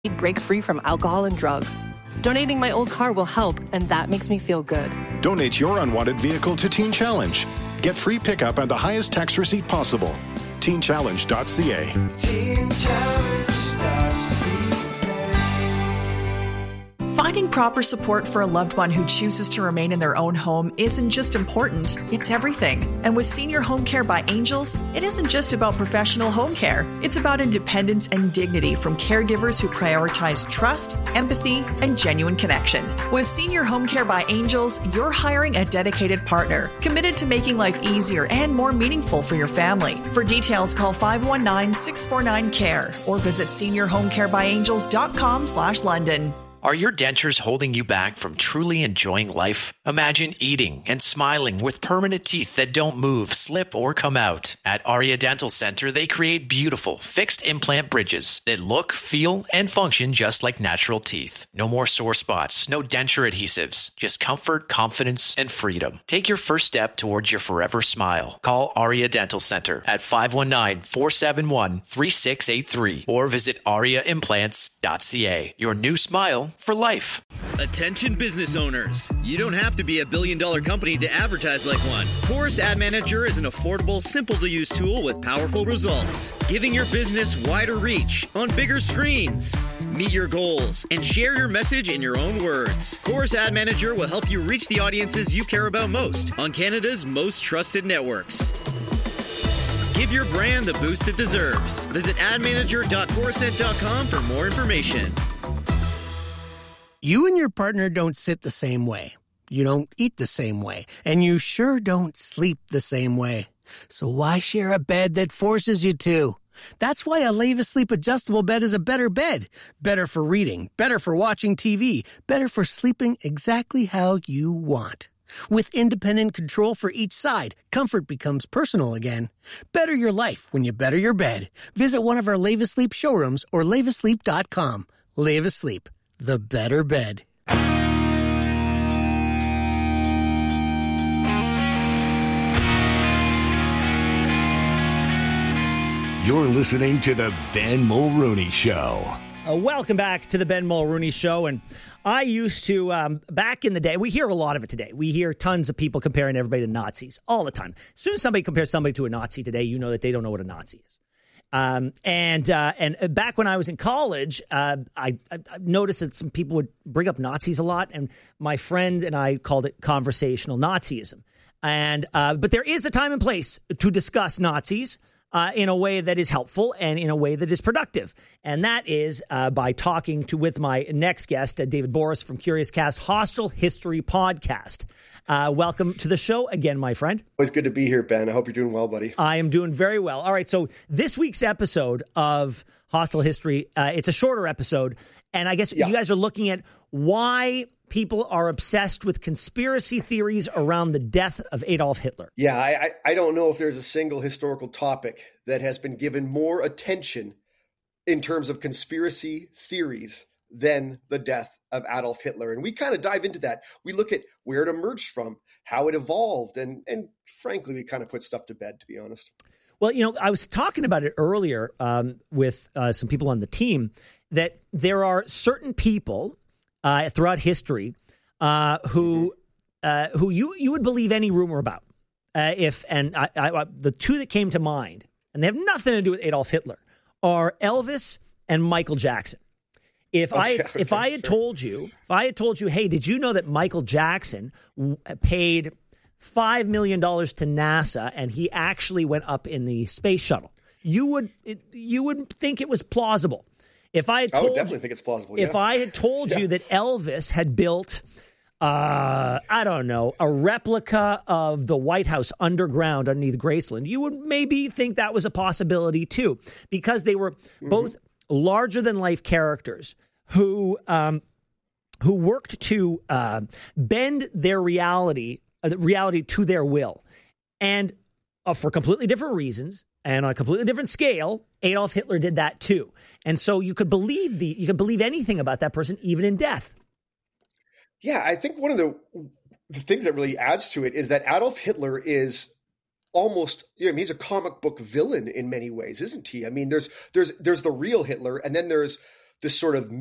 break free from alcohol and drugs. Donating my old car will help, and that makes me feel good. Donate your unwanted vehicle to Teen Challenge. Get free pickup and the highest tax receipt possible. TeenChallenge.ca. TeenChallenge.ca. Finding proper support for a loved one who chooses to remain in their own home isn't just important, it's everything. And with Senior Home Care by Angels, it isn't just about professional home care. It's about independence and dignity from caregivers who prioritize trust, empathy, and genuine connection. With Senior Home Care by Angels, you're hiring a dedicated partner, committed to making life easier and more meaningful for your family. For details, call 519-649-CARE or visit seniorhomecarebyangels.com/London. Are your dentures holding you back from truly enjoying life? Imagine eating and smiling with permanent teeth that don't move, slip, or come out. At Aria Dental Center, they create beautiful, fixed implant bridges that look, feel, and function just like natural teeth. No more sore spots, no denture adhesives, just comfort, confidence, and freedom. Take your first step towards your forever smile. Call Aria Dental Center at 519-471-3683 or visit ariaimplants.ca. Your new smile for life. Attention business owners. You don't have to be a billion-dollar company to advertise like one. Chorus Ad Manager is an affordable, simple-to-use tool with powerful results, giving your business wider reach on bigger screens. Meet your goals and share your message in your own words. Chorus Ad Manager will help you reach the audiences you care about most on Canada's most trusted networks. Give your brand the boost it deserves. Visit admanager.chorusnet.com for more information. You and your partner don't sit the same way. You don't eat the same way. And you sure don't sleep the same way. So why share a bed that forces you to? That's why a Leva Sleep adjustable bed is a better bed. Better for reading, better for watching TV, better for sleeping exactly how you want. With independent control for each side, comfort becomes personal again. Better your life when you better your bed. Visit one of our Leva Sleep showrooms or levasleep.com. Leva Sleep. The better bed. You're listening to the Ben Mulrooney Show. Welcome back to the Ben Mulrooney Show. And I used to, back in the day, we hear a lot of it today. We hear tons of people comparing everybody to Nazis all the time. As soon as somebody compares somebody to a Nazi today, you know that they don't know what a Nazi is. And back when I was in college, I noticed that some people would bring up Nazis a lot, and my friend and I called it conversational Nazism. And but there is a time and place to discuss Nazis in a way that is helpful and in a way that is productive, and that is by talking with my next guest, David Borys from Curious Cast Hostile History Podcast. Welcome to the show again, my friend. Always good to be here, Ben. I hope you're doing well, buddy. I am doing very well. All right, so this week's episode of Hostile History, it's a shorter episode, and I guess you guys are looking at why people are obsessed with conspiracy theories around the death of Adolf Hitler. Yeah, I don't know if there's a single historical topic that has been given more attention in terms of conspiracy theories than the death of Adolf Hitler. And we kind of dive into that. We look at where it emerged from, how it evolved, and frankly, we kind of put stuff to bed, to be honest. Well, you know, I was talking about it earlier with some people on the team, that there are certain people throughout history who you would believe any rumor about. The two that came to mind, and they have nothing to do with Adolf Hitler, are Elvis and Michael Jackson. If I had told you, hey, did you know that Michael Jackson paid $5 million to NASA and he actually went up in the space shuttle? You would think it was plausible. I would definitely think it's plausible. If I had told you that Elvis had built, I don't know, a replica of the White House underground underneath Graceland, you would maybe think that was a possibility too, because they were both larger than life characters who worked to bend their reality to their will, and for completely different reasons and on a completely different scale. Adolf Hitler did that too, and so you could believe anything about that person, even in death. Yeah, I think one of the things that really adds to it is that Adolf Hitler is almost, he's a comic book villain in many ways, isn't he? I mean, there's the real Hitler, and then there's this sort of